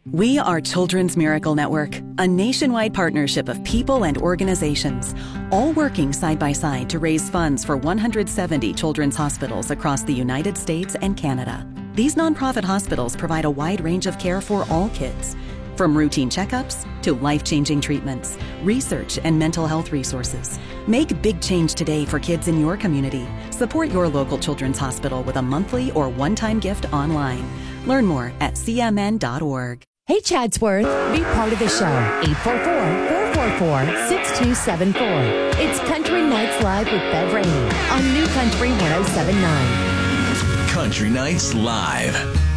We are Children's Miracle Network, a nationwide partnership of people and organizations, all working side by side to raise funds for 170 children's hospitals across the United States and Canada. These nonprofit hospitals provide a wide range of care for all kids, from routine checkups to life-changing treatments, research, and mental health resources. Make big change today for kids in your community. Support your local children's hospital with a monthly or one-time gift online. Learn more at cmn.org. Hey, Chadsworth, be part of the show. 844-444-6274. It's Country Nights Live with Bev Rainey on New Country 107.9. Country Nights Live.